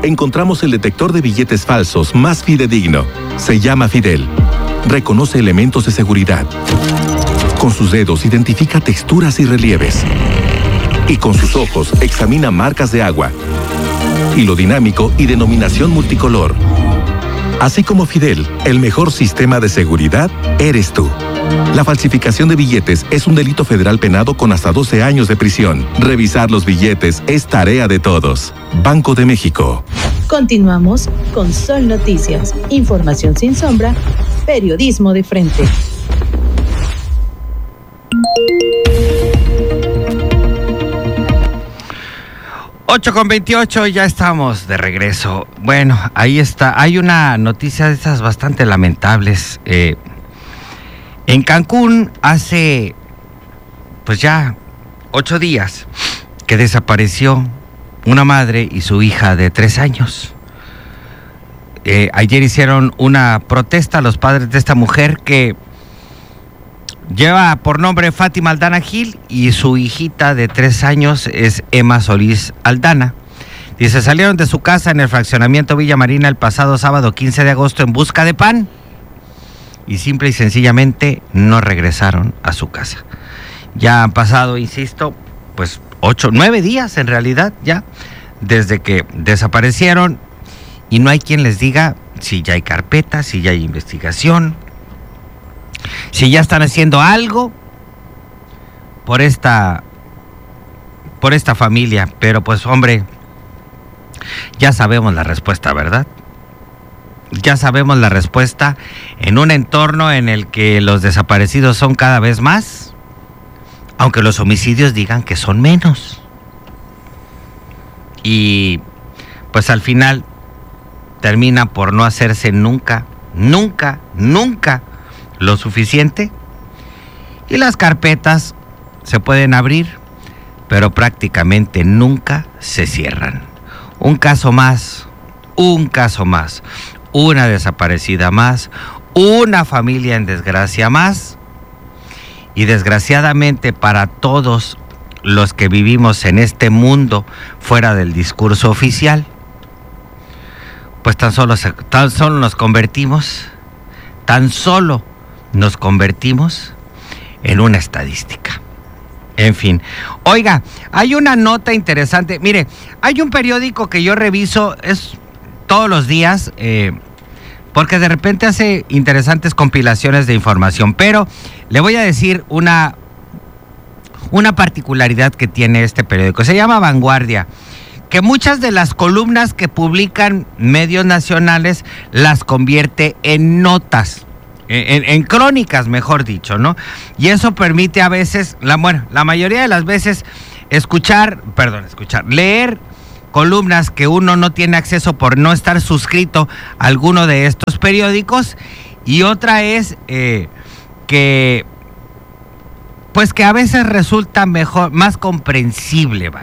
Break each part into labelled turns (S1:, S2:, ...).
S1: encontramos el detector de billetes falsos más fidedigno. Se llama Fidel. Reconoce elementos de seguridad. Con sus dedos identifica texturas y relieves. Y con sus ojos examina marcas de agua, hilo dinámico y denominación multicolor. Así como Fidel, el mejor sistema de seguridad eres tú. La falsificación de billetes es un delito federal penado con hasta 12 años de prisión. Revisar los billetes es tarea de todos. Banco de México.
S2: Continuamos con Sol Noticias. Información sin sombra, periodismo de frente.
S3: Ocho con 28, ya estamos de regreso. Bueno, ahí está. Hay una noticia de esas bastante lamentables. En Cancún hace, pues ya 8 días que desapareció una madre y su hija de 3 años. Ayer hicieron una protesta los padres de esta mujer que lleva por nombre Fátima Aldana Gil y su hijita de 3 años es Emma Solís Aldana. Dice, salieron de su casa en el fraccionamiento Villa Marina el pasado sábado 15 de agosto en busca de pan y simple y sencillamente no regresaron a su casa. Ya han pasado, insisto, pues 9 días en realidad ya desde que desaparecieron y no hay quien les diga si ya hay carpeta, si ya hay investigación, si ya están haciendo algo por esta familia. Pero pues hombre, ya sabemos la respuesta, ¿verdad? Ya sabemos la respuesta en un entorno en el que los desaparecidos son cada vez más, aunque los homicidios digan que son menos. Y pues al final termina por no hacerse nunca lo suficiente y las carpetas se pueden abrir, pero prácticamente nunca se cierran. Un caso más, una desaparecida más, una familia en desgracia más y desgraciadamente para todos los que vivimos en este mundo fuera del discurso oficial, pues tan solo nos convertimos en una estadística. En fin, oiga, hay una nota interesante. Mire, hay un periódico que yo reviso todos los días, porque de repente hace interesantes compilaciones de información, pero le voy a decir una particularidad que tiene este periódico. Se llama Vanguardia, que muchas de las columnas que publican medios nacionales las convierte en notas, en crónicas, mejor dicho, ¿no? Y eso permite a veces, la mayoría de las veces, leer columnas que uno no tiene acceso por no estar suscrito a alguno de estos periódicos, y otra es que a veces resulta más comprensible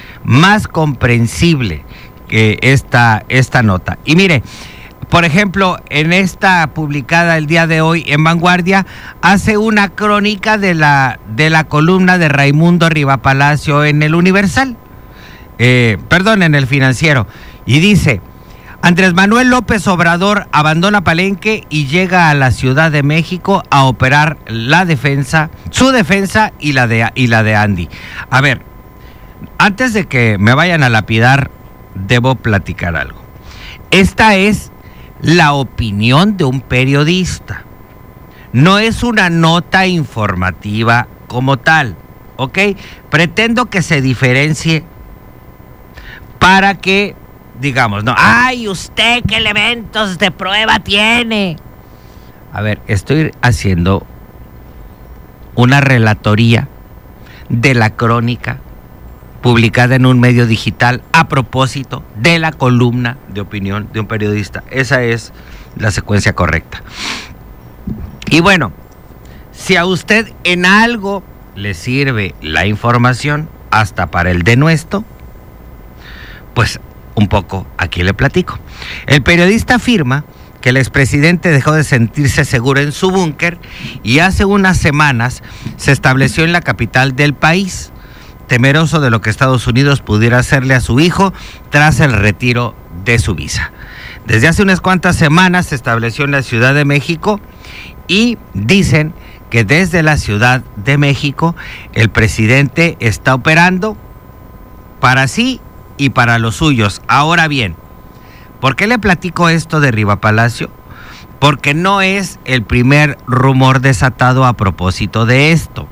S3: que esta nota. Y mire, por ejemplo, en esta publicada el día de hoy en Vanguardia, hace una crónica de la columna de Raimundo Rivapalacio en el Universal, en el Financiero, y dice: Andrés Manuel López Obrador abandona Palenque y llega a la Ciudad de México a operar su defensa y la de Andy. A ver, antes de que me vayan a lapidar, debo platicar algo. Esta es la opinión de un periodista. No es una nota informativa como tal, ¿ok? Pretendo que se diferencie para que digamos, no, ¡ay, usted qué elementos de prueba tiene! A ver, estoy haciendo una relatoría de la crónica publicada en un medio digital a propósito de la columna de opinión de un periodista. Esa es la secuencia correcta. Y bueno, si a usted en algo le sirve la información, hasta para el denuesto, pues un poco aquí le platico. El periodista afirma que el expresidente dejó de sentirse seguro en su búnker y hace unas semanas se estableció en la capital del país, temeroso de lo que Estados Unidos pudiera hacerle a su hijo tras el retiro de su visa. Desde hace unas cuantas semanas se estableció en la Ciudad de México y dicen que desde la Ciudad de México el presidente está operando para sí y para los suyos. Ahora bien, ¿por qué le platico esto de Riva Palacio? Porque no es el primer rumor desatado a propósito de esto.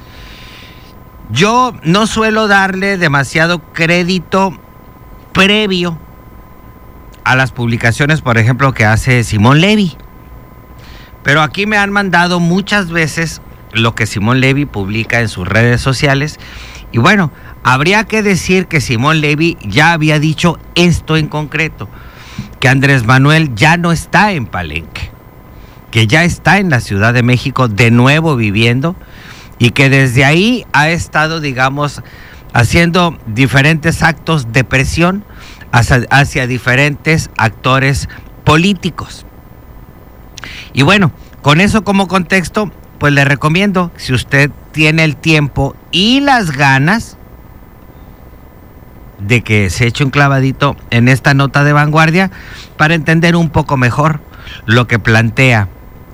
S3: Yo no suelo darle demasiado crédito previo a las publicaciones, por ejemplo, que hace Simón Levy. Pero aquí me han mandado muchas veces lo que Simón Levy publica en sus redes sociales. Y bueno, habría que decir que Simón Levy ya había dicho esto en concreto, que Andrés Manuel ya no está en Palenque, que ya está en la Ciudad de México de nuevo viviendo y que desde ahí ha estado, digamos, haciendo diferentes actos de presión hacia diferentes actores políticos. Y bueno, con eso como contexto, pues le recomiendo, si usted tiene el tiempo y las ganas, de que se eche un clavadito en esta nota de Vanguardia para entender un poco mejor lo que plantea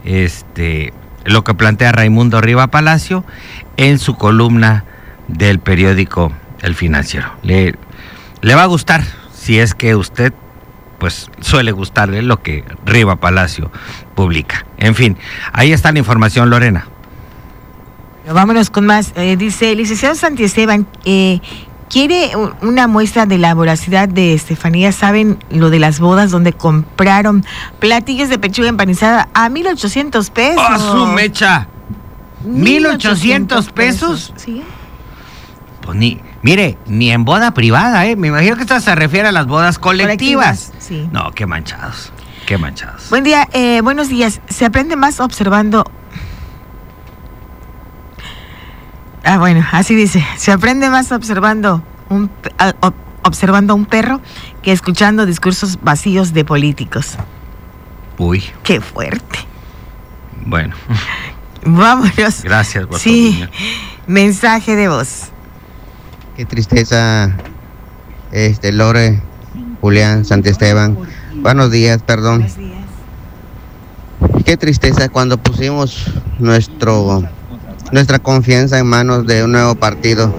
S3: Raimundo Riva Palacio en su columna del periódico El Financiero. Le va a gustar, si es que usted pues suele gustarle lo que Riva Palacio publica. En fin, ahí está la información, Lorena.
S4: Vámonos con más. Dice el licenciado Santiesteban, quiere una muestra de la voracidad de Estefanía. ¿Saben lo de las bodas donde compraron platillos de pechuga empanizada a 1,800 pesos?
S3: ¡Oh, su mecha! ¿1,800 pesos?
S4: Sí.
S3: Pues ni en boda privada, ¿eh? Me imagino que esta se refiere a las bodas colectivas.
S4: Sí.
S3: No, qué manchados, qué manchados.
S4: Buen día, buenos días. Se aprende más observando... bueno, así dice. Se aprende más observando un perro que escuchando discursos vacíos de políticos.
S3: Uy.
S4: Qué fuerte.
S3: Bueno.
S4: Vámonos.
S3: Gracias por tu
S4: opinión. Mensaje de voz.
S5: Qué tristeza, Lore, Julián, Santiesteban. Buenos días, perdón.
S4: Buenos días.
S5: Qué tristeza cuando pusimos nuestra confianza en manos de un nuevo partido.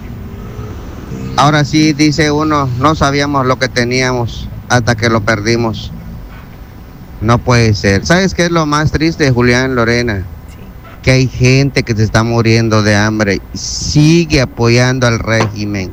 S5: Ahora sí, dice uno, no sabíamos lo que teníamos hasta que lo perdimos. No puede ser. ¿Sabes qué es lo más triste, Julián, Lorena? Que hay gente que se está muriendo de hambre y sigue apoyando al régimen.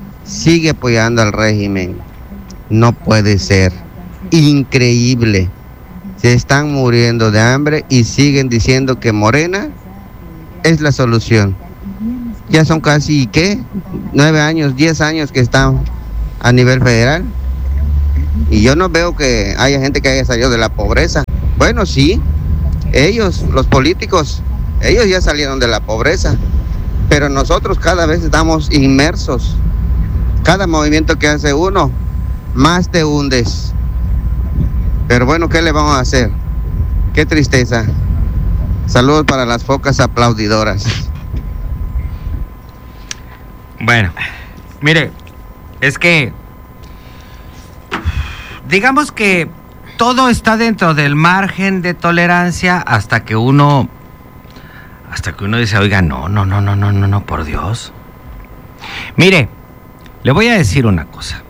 S5: No puede ser. Increíble. Se están muriendo de hambre y siguen diciendo que Morena es la solución. Ya son casi, 9 años, 10 años que están a nivel federal. Y yo no veo que haya gente que haya salido de la pobreza. Bueno, sí, ellos, los políticos, ellos ya salieron de la pobreza. Pero nosotros cada vez estamos inmersos. Cada movimiento que hace uno, más te hundes. Pero bueno, ¿qué le vamos a hacer? Qué tristeza. Saludos para las focas aplaudidoras.
S3: Bueno, mire, es que digamos que todo está dentro del margen de tolerancia hasta que uno dice, oiga, no, por Dios. Mire, le voy a decir una cosa.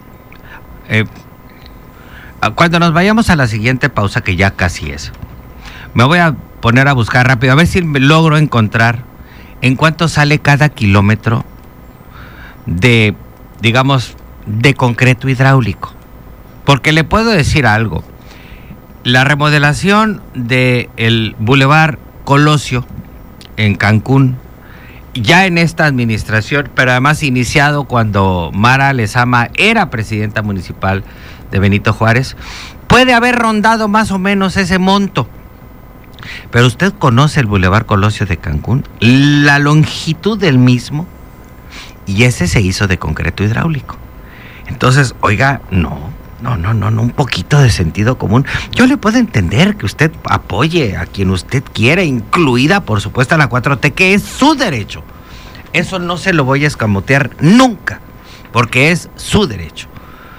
S3: Cuando nos vayamos a la siguiente pausa, que ya casi es, me voy a poner a buscar rápido, a ver si logro encontrar en cuánto sale cada kilómetro de, digamos, de concreto hidráulico. Porque le puedo decir algo. La remodelación del Boulevard Colosio en Cancún, ya en esta administración, pero además iniciado cuando Mara Lezama era presidenta municipal de Benito Juárez, puede haber rondado más o menos ese monto. Pero usted conoce el Boulevard Colosio de Cancún, la longitud del mismo, y ese se hizo de concreto hidráulico. Entonces, oiga, no, un poquito de sentido común. Yo le puedo entender que usted apoye a quien usted quiera, incluida, por supuesto, a la 4T, que es su derecho. Eso no se lo voy a escamotear nunca, porque es su derecho.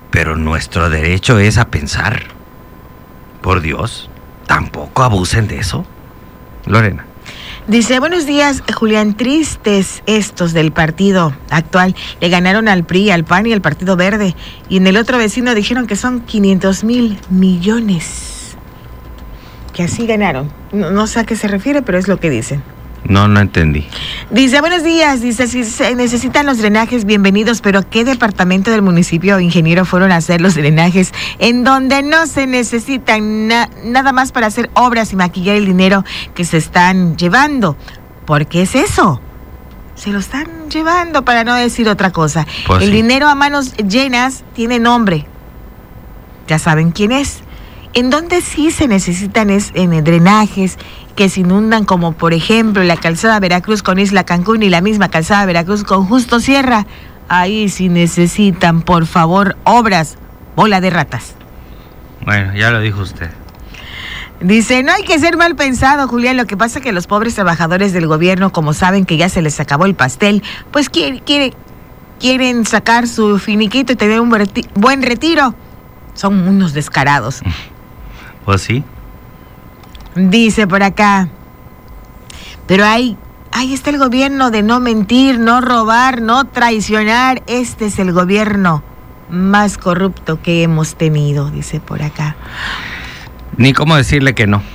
S3: pero nuestro derecho es a pensar. Por Dios, tampoco abusen de eso. Lorena.
S4: Dice, buenos días, Julián, tristes estos del partido actual. Le ganaron al PRI, al PAN y al Partido Verde. Y en el otro vecino dijeron que son 500,000 millones. Que así ganaron. No sé a qué se refiere, pero es lo que dicen.
S3: No entendí.
S4: Dice, buenos días, dice, si se necesitan los drenajes, bienvenidos, pero ¿qué departamento del municipio o ingeniero fueron a hacer los drenajes en donde no se necesitan nada más para hacer obras y maquillar el dinero que se están llevando? ¿Por qué es eso? Se lo están llevando, para no decir otra cosa.
S3: Pues
S4: el
S3: sí.
S4: dinero a manos llenas tiene nombre. Ya saben quién es. En donde sí se necesitan es en drenajes que se inundan, como por ejemplo la calzada Veracruz con Isla Cancún y la misma calzada Veracruz con Justo Sierra. Ahí sí necesitan, por favor, obras. Bola de ratas.
S3: Bueno, ya lo dijo usted.
S4: Dice, no hay que ser mal pensado, Julián. Lo que pasa es que los pobres trabajadores del gobierno, como saben que ya se les acabó el pastel, pues quieren sacar su finiquito y tener un buen retiro. Son unos descarados.
S3: Pues sí.
S4: Dice por acá, pero ahí está el gobierno de no mentir, no robar, no traicionar. Este es el gobierno más corrupto que hemos tenido, dice por acá.
S3: Ni cómo decirle que no.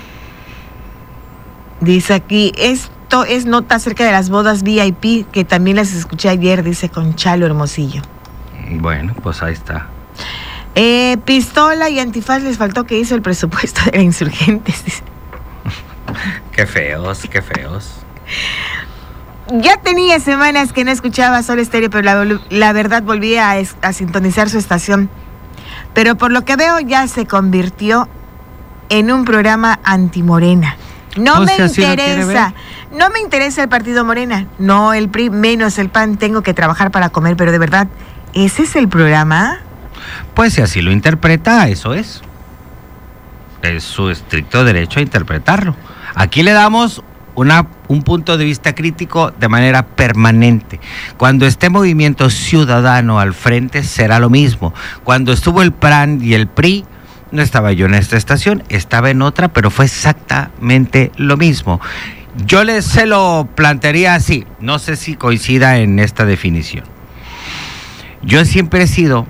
S4: Dice aquí, esto es nota acerca de las bodas VIP, que también las escuché ayer, dice con Chalo Hermosillo.
S3: Bueno, pues ahí está.
S4: Pistola y antifaz les faltó que hizo el presupuesto de la Insurgentes, dice.
S3: Qué feos, qué feos.
S4: Ya tenía semanas que no escuchaba Sol Estéreo, pero la verdad volví a sintonizar su estación. Pero por lo que veo ya se convirtió en un programa anti-Morena. No me interesa el partido Morena, no el PRI, menos el PAN. Tengo que trabajar para comer, pero de verdad, ¿ese es el programa?
S3: Pues si así lo interpreta, eso es. Es su estricto derecho a interpretarlo. Aquí le damos un punto de vista crítico de manera permanente. Cuando esté Movimiento Ciudadano al frente será lo mismo. Cuando estuvo el PRAN y el PRI, no estaba yo en esta estación, estaba en otra, pero fue exactamente lo mismo. Yo se lo plantearía así, no sé si coincida en esta definición. Yo siempre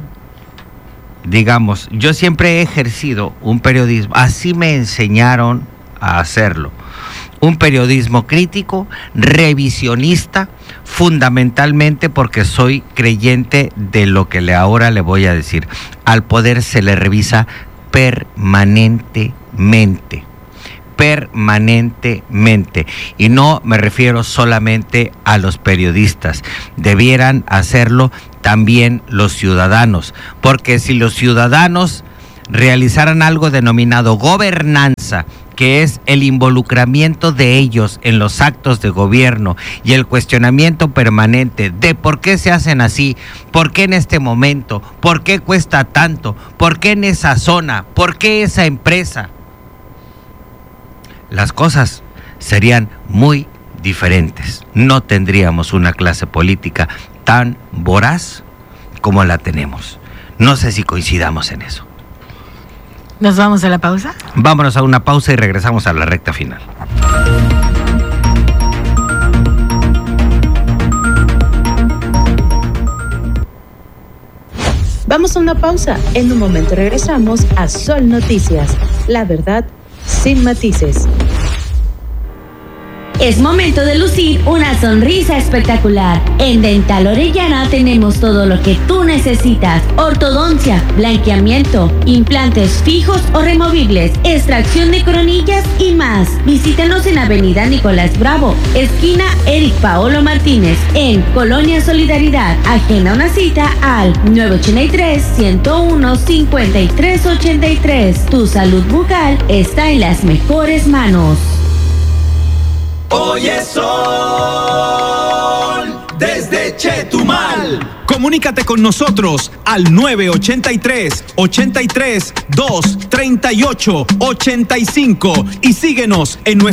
S3: he ejercido un periodismo, así me enseñaron a hacerlo. Un periodismo crítico, revisionista, fundamentalmente porque soy creyente de lo que ahora le voy a decir. Al poder se le revisa permanentemente. Y no me refiero solamente a los periodistas. Debieran hacerlo también los ciudadanos, porque si los ciudadanos realizaran algo denominado gobernanza, que es el involucramiento de ellos en los actos de gobierno y el cuestionamiento permanente de por qué se hacen así, por qué en este momento, por qué cuesta tanto, por qué en esa zona, por qué esa empresa, las cosas serían muy diferentes. No tendríamos una clase política tan voraz como la tenemos. No sé si coincidamos en eso.
S4: ¿Nos vamos a la pausa?
S3: Vámonos a una pausa y regresamos a la recta final.
S2: Vamos a una pausa. En un momento regresamos a Sol Noticias. La verdad sin matices.
S6: Es momento de lucir una sonrisa espectacular. En Dental Orellana tenemos todo lo que tú necesitas: ortodoncia, blanqueamiento, implantes fijos o removibles, extracción de coronillas y más. Visítanos en Avenida Nicolás Bravo, esquina Eric Paolo Martínez, en Colonia Solidaridad. Agenda una cita al 983-101-5383. Tu salud bucal está en las mejores manos.
S7: Hoy es Sol desde Chetumal. Comunícate con nosotros al 983-83-238-85 y síguenos en nuestra